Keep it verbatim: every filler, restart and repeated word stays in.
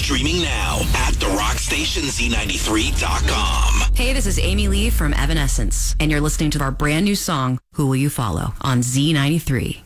Streaming now at the rock station Z ninety-three dot com. Hey, this is Amy Lee from Evanescence, and you're listening to our brand new song, Who Will You Follow, on Z ninety-three.